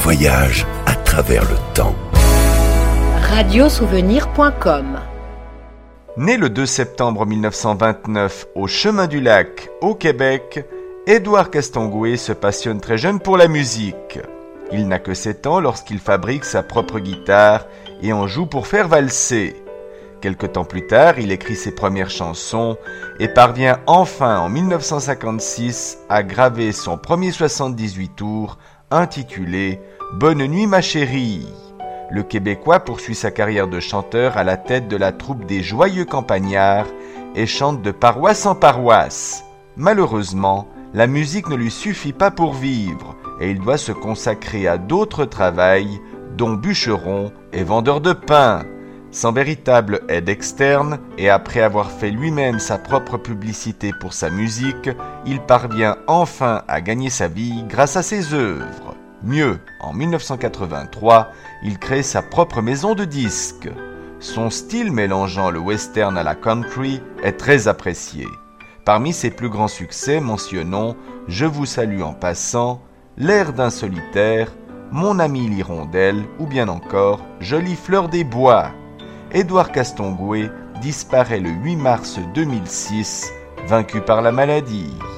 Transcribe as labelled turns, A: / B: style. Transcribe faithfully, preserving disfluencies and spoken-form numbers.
A: voyage à travers le temps.
B: radio souvenir point com.
C: Né le deux septembre mille neuf cent vingt-neuf au Chemin du Lac, au Québec, Édouard Castonguay se passionne très jeune pour la musique. Il n'a que sept ans lorsqu'il fabrique sa propre guitare et en joue pour faire valser. Quelque temps plus tard, il écrit ses premières chansons et parvient enfin en mille neuf cent cinquante-six à graver son premier soixante-dix-huit tours intitulé « Bonne nuit ma chérie ». Le Québécois poursuit sa carrière de chanteur à la tête de la troupe des Joyeux Campagnards et chante de paroisse en paroisse. Malheureusement, la musique ne lui suffit pas pour vivre et il doit se consacrer à d'autres travails, dont bûcheron et vendeur de pain. Sans véritable aide externe et après avoir fait lui-même sa propre publicité pour sa musique, il parvient enfin à gagner sa vie grâce à ses œuvres. Mieux, en mille neuf cent quatre-vingt-trois, il crée sa propre maison de disques. Son style mélangeant le western à la country est très apprécié. Parmi ses plus grands succès, mentionnons « Je vous salue en passant »,« L'air d'un solitaire »,« Mon ami l'hirondelle » ou bien encore « Jolie fleur des bois ». Édouard Castonguay disparaît le huit mars deux mille six, vaincu par la maladie.